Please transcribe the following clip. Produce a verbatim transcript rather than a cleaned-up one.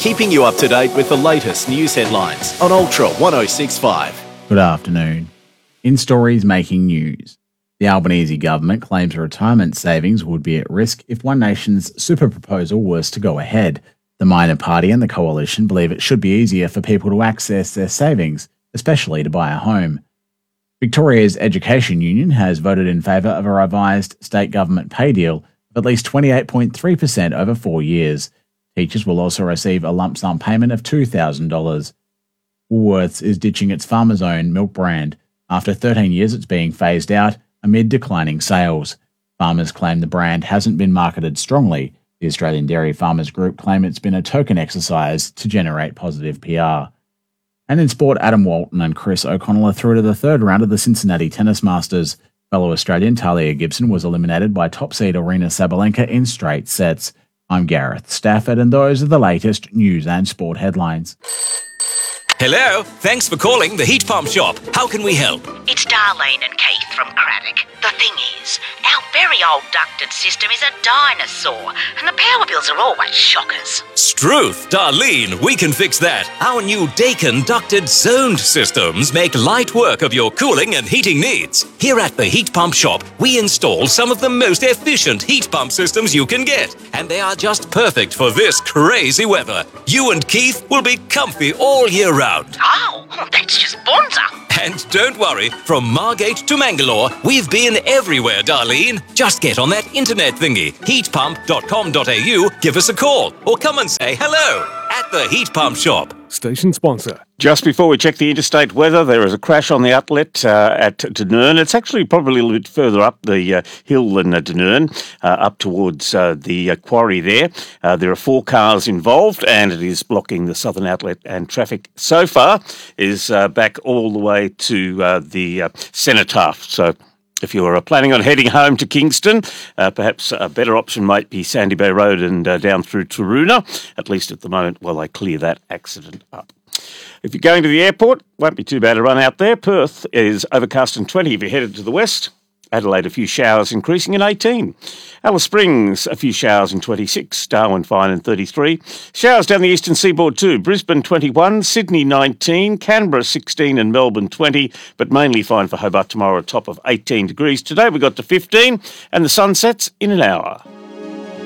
keeping you up to date with the latest news headlines on Ultra one oh six point five. Good afternoon. In stories making news, the Albanese government claims retirement savings would be at risk if One Nation's super proposal was to go ahead. The minor party and the coalition believe it should be easier for people to access their savings, especially to buy a home. Victoria's Education Union has voted in favour of a revised state government pay deal of at least twenty-eight point three percent over four years. Teachers will also receive a lump sum payment of two thousand dollars. Woolworths is ditching its Farmer's Own milk brand. After thirteen years, it's being phased out amid declining sales. Farmers claim the brand hasn't been marketed strongly. The Australian Dairy Farmers Group claim it's been a token exercise to generate positive P R. And in sport, Adam Walton and Chris O'Connell are through to the third round of the Cincinnati Tennis Masters. Fellow Australian Talia Gibson was eliminated by top seed Aryna Sabalenka in straight sets. I'm Gareth Stafford, and those are the latest news and sport headlines. Hello, thanks for calling the Heat Pump Shop. How can we help? It's Darlene and Keith from Craddock. The thing is, our very old ducted system is a dinosaur, and the power bills are always shockers. Struth, Darlene, we can fix that. Our new Daikin ducted zoned systems make light work of your cooling and heating needs. Here at the Heat Pump Shop, we install some of the most efficient heat pump systems you can get, and they are just perfect for this crazy weather. You and Keith will be comfy all year round. Oh, that's just bonza. And don't worry, from Margate to Mangalore, we've been everywhere, Darlene. Just get on that internet thingy, heat pump dot com dot a u, give us a call, or come and say hello at the Heat Pump Shop. Station sponsor. Just before we check the interstate weather, there is a crash on the outlet uh, at Denern. It's actually probably a little bit further up the uh, hill than uh, Denern, uh, up towards uh, the uh, quarry there. Uh, there are four cars involved, and it is blocking the southern outlet, and traffic so far is uh, back all the way to uh, the uh, Cenotaph. So if you're uh, planning on heading home to Kingston, uh, perhaps a better option might be Sandy Bay Road and uh, down through Taroona, at least at the moment, while they clear that accident up. If you're going to the airport, won't be too bad a run out there. Perth is overcast and twenty if you're headed to the west. Adelaide, a few showers, increasing in eighteen. Alice Springs, a few showers in twenty-six. Darwin, fine in thirty-three. Showers down the eastern seaboard too. Brisbane, twenty-one. Sydney, nineteen. Canberra, sixteen. And Melbourne, twenty. But mainly fine for Hobart tomorrow, a top of eighteen degrees. Today we got to fifteen, and the sun sets in an hour.